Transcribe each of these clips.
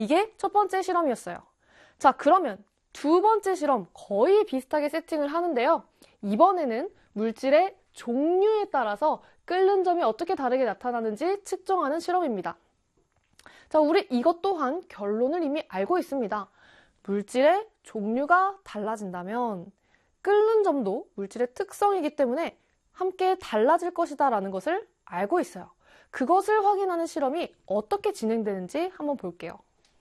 이게 첫 번째 실험이었어요. 자, 그러면 두 번째 실험 거의 비슷하게 세팅을 하는데요. 이번에는 물질의 종류에 따라서 끓는 점이 어떻게 다르게 나타나는지 측정하는 실험입니다. 자, 우리 이것 또한 결론을 이미 알고 있습니다. 물질의 종류가 달라진다면 끓는 점도 물질의 특성이기 때문에 함께 달라질 것이다 라는 것을 알고 있어요. 그것을 확인하는 실험이 어떻게 진행되는지 한번 볼게요.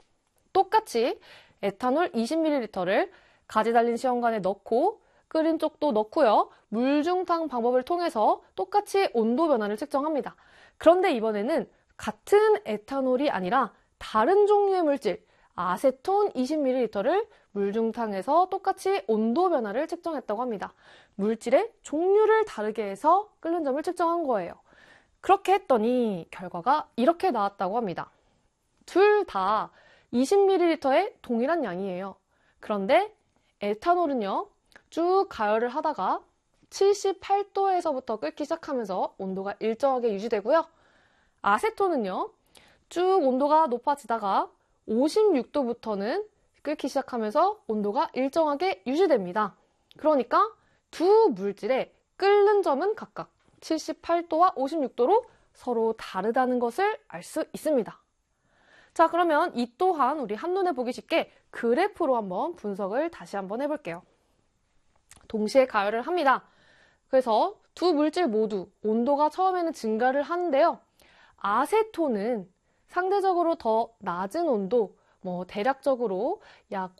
똑같이 에탄올 20ml를 가지 달린 시험관에 넣고 끓인 쪽도 넣고요. 물중탕 방법을 통해서 똑같이 온도 변화를 측정합니다. 그런데 이번에는 같은 에탄올이 아니라 다른 종류의 물질, 아세톤 20ml를 물중탕에서 똑같이 온도 변화를 측정했다고 합니다. 물질의 종류를 다르게 해서 끓는 점을 측정한 거예요. 그렇게 했더니 결과가 이렇게 나왔다고 합니다. 둘 다 20ml의 동일한 양이에요. 그런데 에탄올은요, 쭉 가열을 하다가 78도에서부터 끓기 시작하면서 온도가 일정하게 유지되고요. 아세톤은요, 쭉 온도가 높아지다가 56도부터는 끓기 시작하면서 온도가 일정하게 유지됩니다. 그러니까 두 물질의 끓는 점은 각각 78도와 56도로 서로 다르다는 것을 알 수 있습니다. 자, 그러면 이 또한 우리 한눈에 보기 쉽게 그래프로 한번 분석을 다시 한번 해볼게요. 동시에 가열을 합니다. 그래서 두 물질 모두 온도가 처음에는 증가를 하는데요. 아세톤은 상대적으로 더 낮은 온도, 대략적으로 약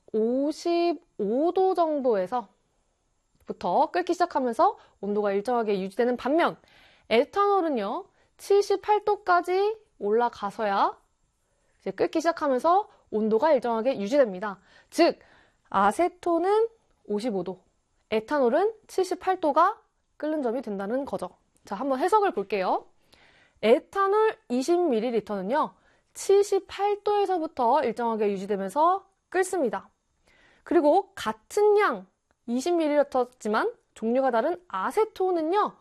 55도 정도에서 부터 끓기 시작하면서 온도가 일정하게 유지되는 반면 에탄올은요, 78도까지 올라가서야 이제 끓기 시작하면서 온도가 일정하게 유지됩니다. 즉, 아세톤은 55도, 에탄올은 78도가 끓는 점이 된다는 거죠. 자, 한번 해석을 볼게요. 에탄올 20ml는요, 78도에서부터 일정하게 유지되면서 끓습니다. 그리고 같은 양 20ml지만 종류가 다른 아세톤은요,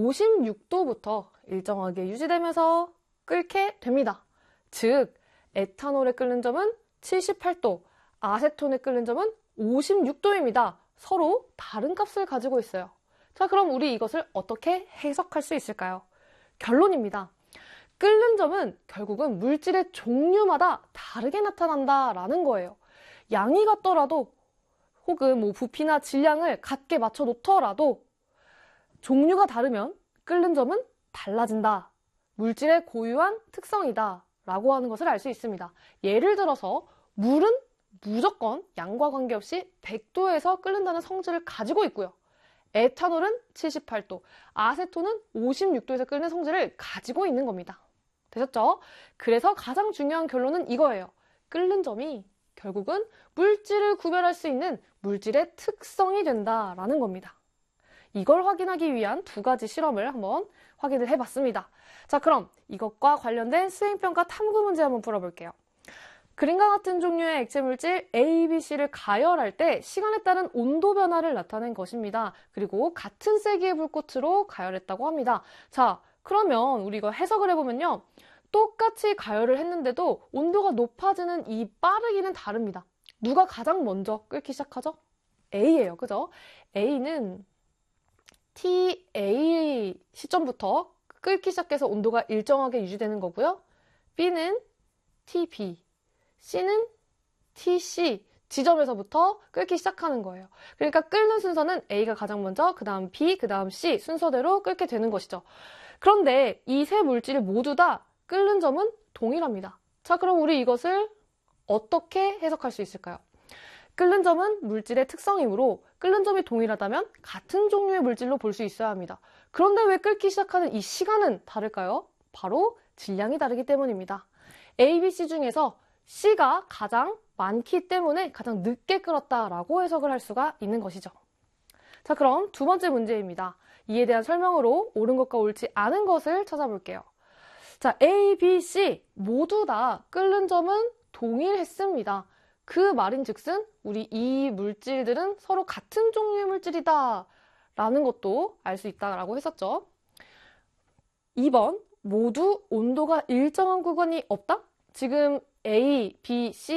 56도부터 일정하게 유지되면서 끓게 됩니다. 즉, 에탄올의 끓는 점은 78도, 아세톤의 끓는 점은 56도입니다. 서로 다른 값을 가지고 있어요. 자, 그럼 우리 이것을 어떻게 해석할 수 있을까요? 결론입니다. 끓는 점은 결국은 물질의 종류마다 다르게 나타난다라는 거예요. 양이 같더라도 혹은 부피나 질량을 같게 맞춰 놓더라도 종류가 다르면 끓는 점은 달라진다. 물질의 고유한 특성이다. 라고 하는 것을 알 수 있습니다. 예를 들어서 물은 무조건 양과 관계없이 100도에서 끓는다는 성질을 가지고 있고요. 에탄올은 78도, 아세톤은 56도에서 끓는 성질을 가지고 있는 겁니다. 되셨죠? 그래서 가장 중요한 결론은 이거예요. 끓는 점이 결국은 물질을 구별할 수 있는 물질의 특성이 된다라는 겁니다. 이걸 확인하기 위한 두 가지 실험을 한번 확인을 해봤습니다. 자, 그럼 이것과 관련된 수행평가 탐구 문제 한번 풀어볼게요. 그림과 같은 종류의 액체 물질 A, B, C를 가열할 때 시간에 따른 온도 변화를 나타낸 것입니다. 그리고 같은 세기의 불꽃으로 가열했다고 합니다. 자, 그러면 우리 이거 해석을 해보면요. 똑같이 가열을 했는데도 온도가 높아지는 이 빠르기는 다릅니다. 누가 가장 먼저 끓기 시작하죠? A예요. 그죠? A는 TA 시점부터 끓기 시작해서 온도가 일정하게 유지되는 거고요. B는 TB, C는 TC 지점에서부터 끓기 시작하는 거예요. 그러니까 끓는 순서는 A가 가장 먼저, 그 다음 B, 그 다음 C 순서대로 끓게 되는 것이죠. 그런데 이 세 물질이 모두 다 끓는 점은 동일합니다. 자, 그럼 우리 이것을 어떻게 해석할 수 있을까요? 끓는 점은 물질의 특성이므로 끓는 점이 동일하다면 같은 종류의 물질로 볼 수 있어야 합니다. 그런데 왜 끓기 시작하는 이 시간은 다를까요? 바로 질량이 다르기 때문입니다. A, B, C 중에서 C가 가장 많기 때문에 가장 늦게 끓었다라고 해석을 할 수가 있는 것이죠. 자, 그럼 두 번째 문제입니다. 이에 대한 설명으로 옳은 것과 옳지 않은 것을 찾아볼게요. 자, A, B, C 모두 다 끓는 점은 동일했습니다. 그 말인즉슨 우리 이 물질들은 서로 같은 종류의 물질이다 라는 것도 알 수 있다라고 했었죠. 2번, 모두 온도가 일정한 구간이 없다? 지금 A, B, C